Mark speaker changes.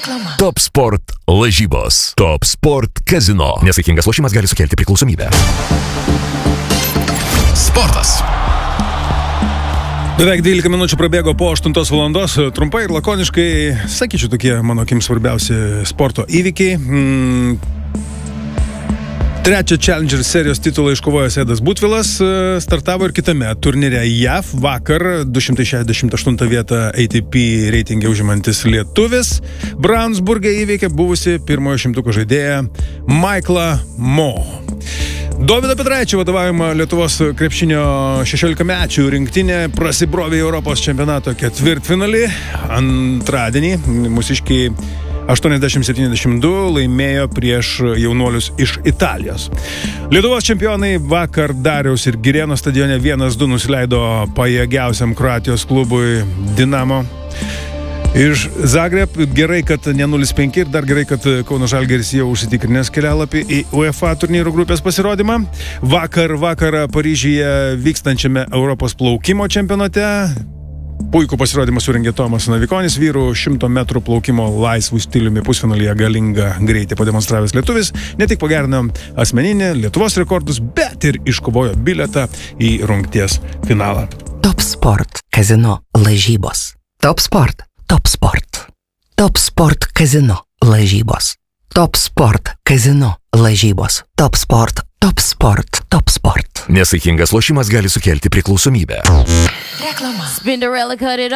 Speaker 1: Reklama.
Speaker 2: Top Sport lažybos. Top Sport Casino. Nesaikingas lošimas gali sukelti priklausomybę. Sportas.
Speaker 3: Beveik 12 minučių prabėgo po 8 valandos. Trumpai ir lakoniškai, sakyčiau, tokie mano akim svarbiausi sporto įvykiai. Trečią Challenger serijos titulą iškovojęs Edas Butvilas startavo ir kitame turnyre JAV. Vakar 268 vietą ATP reitinge užimantis lietuvis Braunsburge įveikė buvusi pirmojo šimtuko žaidėją Michaelą Mo. Dovydo Petraičio vadovaujama Lietuvos krepšinio 16-mečių rinktinė prasibrovė į Europos čempionato ketvirtfinalį. Antradienį mūsiškiai 80-72 laimėjo prieš jaunuolius iš Italijos. Lietuvos čempionai vakar Dariaus ir Girėno stadione 1-2 nusileido pajėgiausiam Kroatijos klubui Dinamo iš Zagreb. Gerai, kad ne 0-5 ir dar gerai, kad Kauno Žalgiris jau užsitikrinęs kelialapį į UEFA turnyrų grupės pasirodymą. Vakarą Paryžiuje vykstančiame Europos plaukimo čempionate puikų pasirodymą surengė Tomas Navikonis, vyrų 100 metrų plaukimo laisvų stiliumi pusfinalyje galingą greitį pademonstravęs lietuvis ne tik pagerino asmeninį Lietuvos rekordus, bet ir iškovojo bilietą į rungties finalą.
Speaker 1: Top Sport Casino lažybos. Top Sport. Top Sport. Top Sport Casino lažybos. Top Sport Casino lažybos. Top Sport. Top Sport. Top Sport.
Speaker 2: Nesaikingas lošimas gali sukelti priklausomybę.
Speaker 1: Reklama.
Speaker 4: Spinderella cut it